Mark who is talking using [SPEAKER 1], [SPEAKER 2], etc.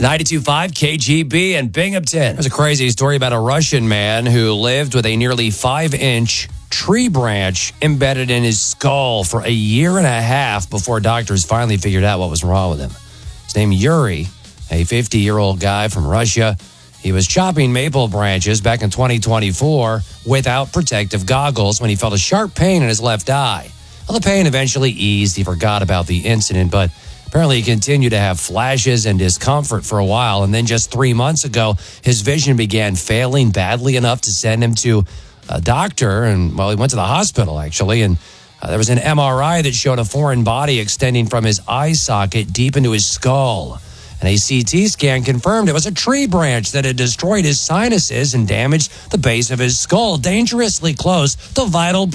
[SPEAKER 1] 92.5 KGB in Binghamton. There's a crazy story about a Russian man who lived with a nearly 5-inch tree branch embedded in his skull for a year and a half before doctors finally figured out what was wrong with him. His name Yuri, a 50-year-old guy from Russia. He was chopping maple branches back in 2024 without protective goggles when he felt a sharp pain in his left eye. Well, the pain eventually eased. He forgot about the incident, but apparently he continued to have flashes and discomfort for a while. And then just 3 months ago, his vision began failing badly enough to send him to a doctor. And, well, he went to the hospital, actually. And there was an MRI that showed a foreign body extending from his eye socket deep into his skull. And a CT scan confirmed it was a tree branch that had destroyed his sinuses and damaged the base of his skull, dangerously close to vital